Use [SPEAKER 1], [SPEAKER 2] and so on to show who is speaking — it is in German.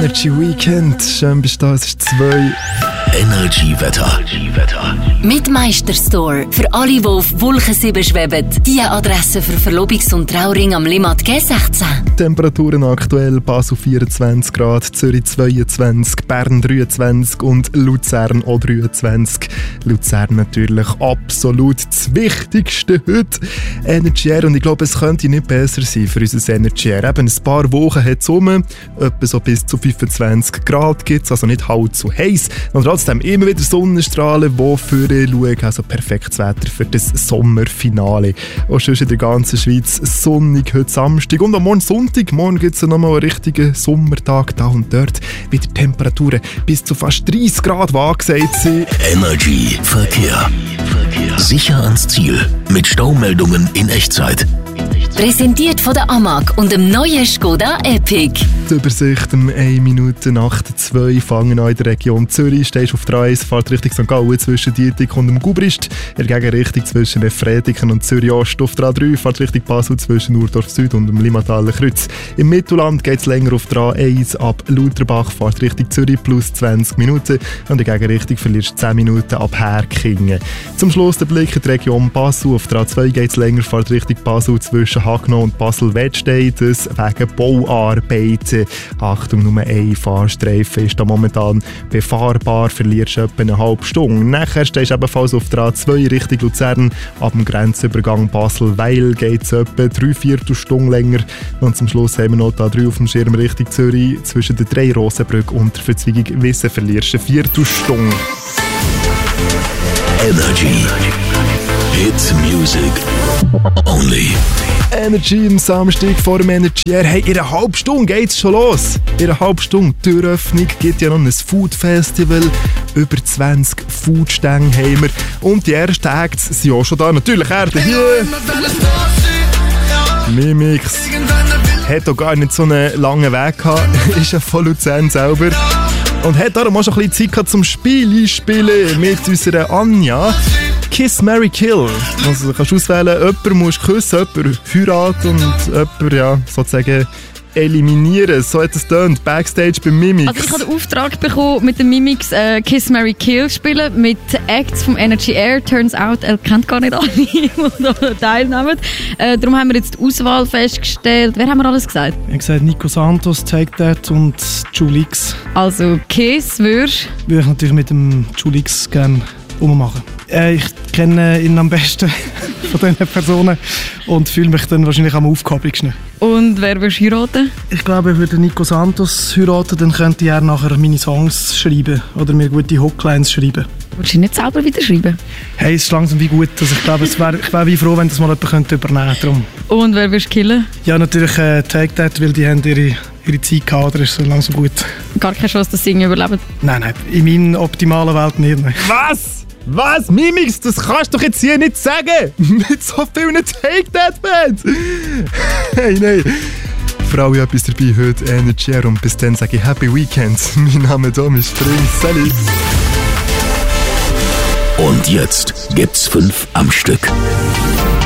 [SPEAKER 1] Energy Weekend. Schön bist du da, es ist 2.
[SPEAKER 2] Energy-Wetter.
[SPEAKER 3] Mit Meisterstore. Für alle, die auf Wolken 7 schweben. Die Adresse für Verlobungs- und Trauring am Limmat G16.
[SPEAKER 1] Temperaturen aktuell: Basel 24 Grad, Zürich 22, Bern 23 und Luzern auch 23. Luzern natürlich absolut das Wichtigste heute. Energy Air, und ich glaube, es könnte nicht besser sein für unser Energy Air. Eben ein paar Wochen hat es rum, etwa so bis zu 25 Grad gibt es, also nicht halt zu heiß. Und trotzdem immer wieder Sonnenstrahlen, die für schauen. Also perfektes Wetter für das Sommerfinale. Auch schon in der ganzen Schweiz sonnig heute Samstag. Und am Morgen Sonntag, morgen gibt es nochmal einen richtigen Sommertag. Da und dort wieder Temperaturen bis zu fast 30 Grad, die angesagt sind.
[SPEAKER 2] Energy Verkehr. Sicher ans Ziel. Mit Staumeldungen in Echtzeit.
[SPEAKER 3] Präsentiert von der AMAG und dem neuen Skoda Epic.
[SPEAKER 1] Die Übersicht um 1 Minute nach 2 fangen an in der Region Zürich. Stehst auf 3, fährt Richtung St. Gallen zwischen Dietik und dem Gubrist. In der Gegenrichtung zwischen Efretiken und Zürich Ost. Auf 3 fährt Richtung Basel zwischen Urdorf Süd und dem Limmataler Kreuz. Im Mittelland geht es länger auf 1 ab Lauterbach, fährt Richtung Zürich plus 20 Minuten. Und in der Gegenrichtung verlierst du 10 Minuten ab Herkingen. Zum Schluss der Blick in die Region Basel. Auf 2 geht es länger, fährt Richtung Basel zwischen Hagno und Basel-Wettstein, das wegen Bauarbeiten. Achtung, nur ein Fahrstreifen ist da momentan befahrbar, verlierst du etwa eine halbe Stunde. Nachher stehst du ebenfalls auf der A2 Richtung Luzern, ab dem Grenzübergang Basel-Weil geht es etwa 3/4 Stunde länger. Und zum Schluss haben wir noch A3 auf dem Schirm Richtung Zürich, zwischen der Drei-Rosenbrücke und der Verzweigung Wissen verlierst du eine 1/4 Stunde.
[SPEAKER 2] Energy. Hit Music. Only.
[SPEAKER 1] Energy am Samstag vor dem Energy Air. Hey, in einer halben Stunde geht's schon los. In einer halben Stunde Türöffnung, gibt ja noch ein Food Festival. Über 20 Foodstände haben wir. Und die ersten Acts sind auch schon da. Natürlich Erde hier. Mimix. Hat auch gar nicht so einen langen Weg gehabt. Ist ja von Luzern selber. Und hat darum auch schon ein bisschen Zeit gehabt zum Spielen mit unserer Anja. Kiss, Marry, Kill. Also du kannst auswählen, jemanden musst du küssen, jemanden heiraten und jemanden, ja, sozusagen eliminieren. So hat es getönt, Backstage bei Mimix.
[SPEAKER 4] Also ich habe den Auftrag bekommen, mit dem Mimix Kiss, Marry, Kill spielen, mit Acts vom Energy Air. Turns out, er kennt gar nicht alle, die da teilnehmen. Darum haben wir jetzt die Auswahl festgestellt. Wer haben wir alles gesagt?
[SPEAKER 5] Ich habe gesagt Nico Santos, Take That und Julix.
[SPEAKER 4] Also Kiss würde
[SPEAKER 5] ich natürlich mit dem Julix gerne ummachen. Ich kenne ihn am besten von diesen Personen und fühle mich dann wahrscheinlich am aufgehobensten.
[SPEAKER 4] Und wer würdest du heiraten?
[SPEAKER 5] Ich glaube, ich würde Nico Santos heiraten, dann könnte er nachher meine Songs schreiben oder mir gute Hooklines schreiben.
[SPEAKER 4] Würdest du nicht selber wieder schreiben?
[SPEAKER 5] Hey, es ist langsam wie gut. Also ich glaube, ich wäre wie froh, wenn das mal jemand übernehmen könnte.
[SPEAKER 4] Und wer würdest du killen?
[SPEAKER 5] Ja, natürlich Take That, weil die haben ihre Zeit gehabt, oder ist so langsam gut.
[SPEAKER 4] Gar keine Chance, dass sie überleben?
[SPEAKER 5] Nein, in meiner optimalen Welt nicht. Nein.
[SPEAKER 1] Was? Mimix, das kannst du doch jetzt hier nicht sagen! Mit so vielen Take-That-Bands! Hey, nein! Für alle etwas dabei heute, Energy Air, und bis dann sage ich Happy Weekend. Mein Name ist Domi Spring. Salut!
[SPEAKER 2] Und jetzt gibt's 5 am Stück.